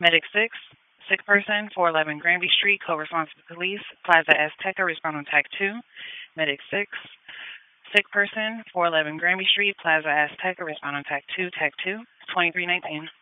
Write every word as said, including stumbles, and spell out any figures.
Medic six, sick person, four eleven Granby Street, co-responsible police, Plaza Azteca, respond on tag two. Medic six, sick person, four eleven Granby Street, Plaza Azteca, respond on tag two, tag two, twenty-three nineteen.